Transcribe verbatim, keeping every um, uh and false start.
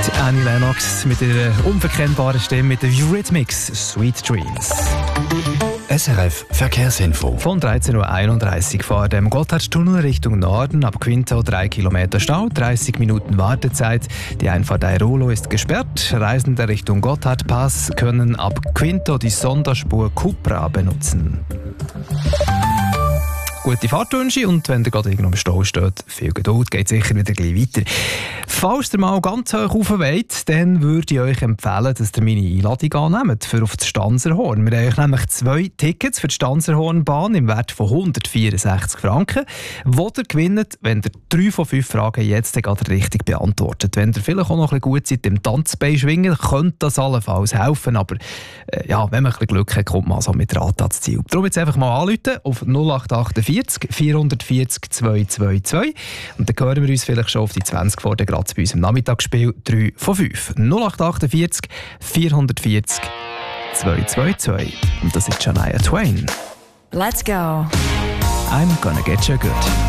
Die Annie Lennox mit ihrer unverkennbaren Stimme mit den Eurythmics Sweet Dreams. S R F Verkehrsinfo. Von dreizehn Uhr einunddreißig vor dem Gotthardtunnel Richtung Norden ab Quinto drei Kilometer Stau, dreißig Minuten Wartezeit. Die Einfahrt Airolo ist gesperrt. Reisende Richtung Gotthardpass können ab Quinto die Sonderspur Cupra benutzen. Gute Fahrtwünsche und wenn ihr gerade irgendwo im Stau steht, viel Geduld, geht sicher wieder gleich weiter. Falls ihr mal ganz hoch rauf wollt, dann würde ich euch empfehlen, dass ihr meine Einladung annehmt für auf das Stanzerhorn. Wir haben euch nämlich zwei Tickets für die Stanzerhornbahn im Wert von hundertvierundsechzig Franken, die ihr gewinnt, wenn ihr drei von fünf Fragen jetzt gerade richtig beantwortet. Wenn ihr vielleicht auch noch ein bisschen gut seid im Tanzbein schwingen, könnte das allenfalls helfen, aber äh, ja, wenn man ein bisschen Glück hat, kommt man so mit Rat ans Ziel. Darum jetzt einfach mal anrufen auf null acht vierundachtzig vierhundertvierzig zweihundertzweiundzwanzig und dann hören wir uns vielleicht schon auf die zwanzig vor der Graz bei uns im Nachmittagsspiel drei von fünf. null acht vierundachtzig vierhundertvierzig zweihundertzweiundzwanzig. Und das ist Shania Twain. Let's go. I'm gonna get you good.